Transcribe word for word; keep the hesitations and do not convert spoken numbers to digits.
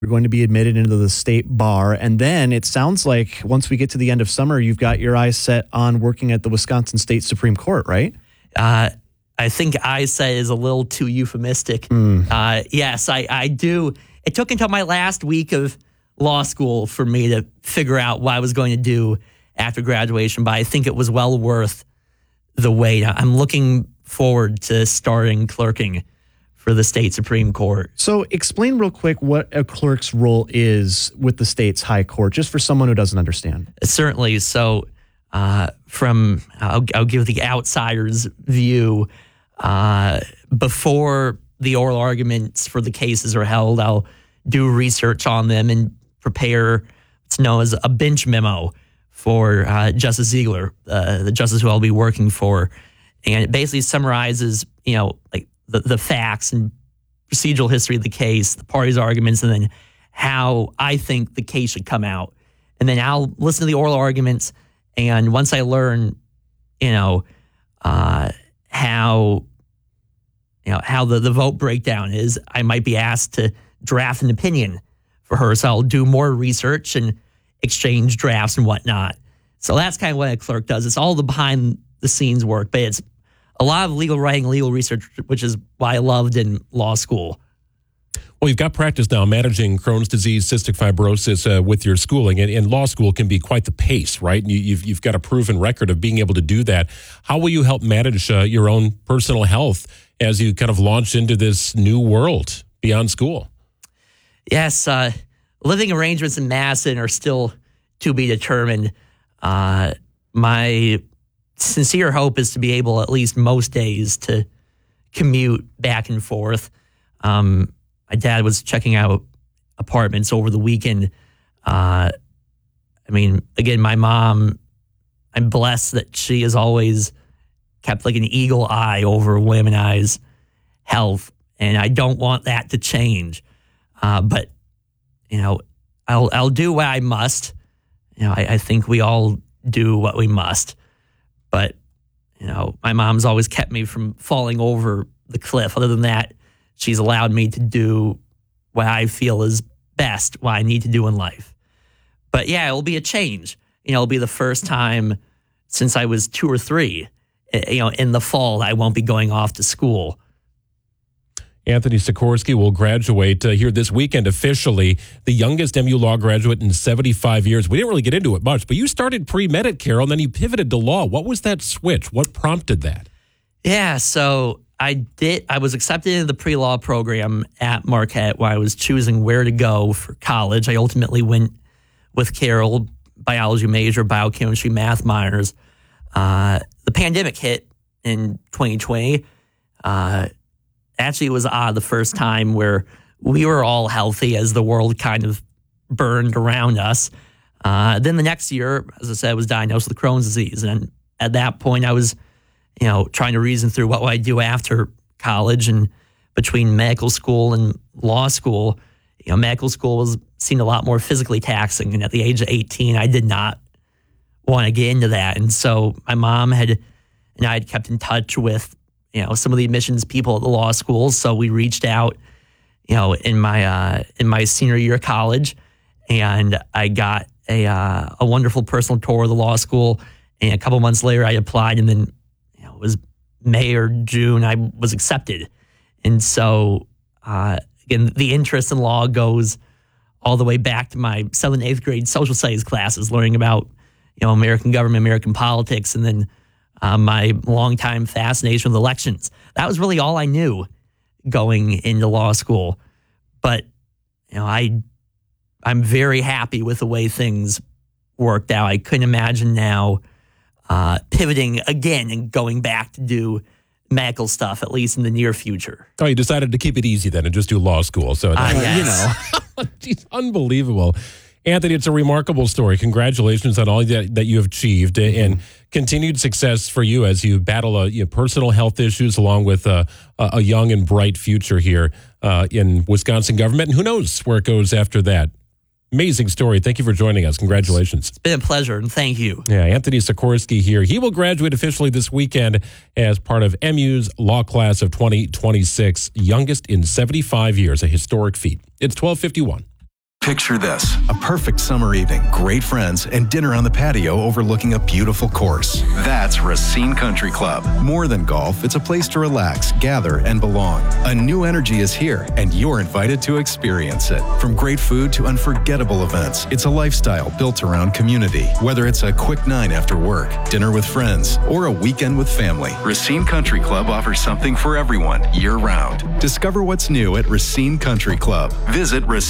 You're going to be admitted into the state bar. And then it sounds like once we get to the end of summer, you've got your eyes set on working at the Wisconsin State Supreme Court, right? Uh, I think eyes set is a little too euphemistic. Mm. Uh, yes, I, I do. It took until my last week of law school for me to figure out what I was going to do after graduation, but I think it was well worth the wait. I'm looking forward to starting clerking for the state Supreme Court. So explain real quick what a clerk's role is with the state's high court, just for someone who doesn't understand. Certainly. So uh, from, I'll, I'll give the outsider's view. Uh, before the oral arguments for the cases are held, I'll do research on them and prepare what's known as a bench memo for uh, Justice Ziegler, uh, the justice who I'll be working for. And it basically summarizes, you know, like the, the facts and procedural history of the case, the parties' arguments, and then how I think the case should come out. And then I'll listen to the oral arguments, and once I learn, you know, uh, how, you know, how the, the vote breakdown is, I might be asked to draft an opinion for her. So I'll do more research and exchange drafts and whatnot. So that's kind of what a clerk does. It's all the behind the scenes work, but it's a lot of legal writing, legal research, which is why I loved in law school. Well, you've got practice now managing Crohn's disease, cystic fibrosis uh, with your schooling, and, and law school can be quite the pace, right? You, you've, you've got a proven record of being able to do that. How will you help manage uh, your own personal health as you kind of launch into this new world beyond school? Yes, uh, living arrangements in Madison are still to be determined. Uh, my sincere hope is to be able, at least most days, to commute back and forth. Um, my dad was checking out apartments over the weekend. Uh, I mean, again, my mom, I'm blessed that she has always kept like an eagle eye over William and I's health, and I don't want that to change. Uh, but, you know, I'll I'll do what I must. You know, I, I think we all do what we must. But, you know, my mom's always kept me from falling over the cliff. Other than that, she's allowed me to do what I feel is best, what I need to do in life. But, yeah, it will be a change. You know, it'll be the first time since I was two or three, you know, in the fall that I won't be going off to school. Anthony Sikorsky will graduate uh, here this weekend officially, the youngest M U Law graduate in seventy-five years. We didn't really get into it much, but you started pre-med at Carroll, and then you pivoted to law. What was that switch? What prompted that? Yeah, so I did. I was accepted into the pre-law program at Marquette while I was choosing where to go for college. I ultimately went with Carroll, biology major, biochemistry, math minors. Uh, the pandemic hit in twenty twenty. Uh, Actually, it was odd the first time where we were all healthy as the world kind of burned around us. Uh, then the next year, as I said, I was diagnosed with Crohn's disease. And at that point, I was, you know, trying to reason through what would I do after college. And between medical school and law school, you know, medical school was seemed a lot more physically taxing. And at the age of eighteen, I did not want to get into that. And so my mom had, and I had kept in touch with, you know, some of the admissions people at the law school. So we reached out, you know, in my uh, in my senior year of college, and I got a uh, a wonderful personal tour of the law school. And a couple months later, I applied, and then, you know, it was May or June, I was accepted. And so, uh, again, the interest in law goes all the way back to my seventh and eighth grade social studies classes, learning about, you know, American government, American politics, and then Uh, my longtime fascination with elections. That was really all I knew going into law school. But, you know, I, I'm very happy with the way things worked out. I couldn't imagine now uh, pivoting again and going back to do medical stuff, at least in the near future. Oh, you decided to keep it easy then and just do law school. So, uh, yes. you know, Jeez, unbelievable. Anthony, it's a remarkable story. Congratulations on all that, that you have achieved, mm-hmm. and continued success for you as you battle uh, you know, personal health issues along with uh, a young and bright future here uh, in Wisconsin government. And who knows where it goes after that. Amazing story. Thank you for joining us. Congratulations. It's been a pleasure, and thank you. Yeah, Anthony Sikorsky here. He will graduate officially this weekend as part of M U's law class of twenty twenty-six, youngest in seventy-five years, a historic feat. It's twelve fifty-one. Picture this, a perfect summer evening, great friends, and dinner on the patio overlooking a beautiful course. That's Racine Country Club. More than golf, it's a place to relax, gather, and belong. A new energy is here, and you're invited to experience it. From great food to unforgettable events, it's a lifestyle built around community. Whether it's a quick nine after work, dinner with friends, or a weekend with family, Racine Country Club offers something for everyone, year-round. Discover what's new at Racine Country Club. Visit Racine